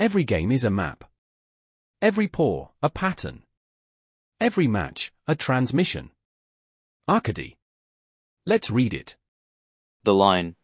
Every game is a map. Every pour, a pattern. Every match, a transmission. Arcady. Let's read it. The line,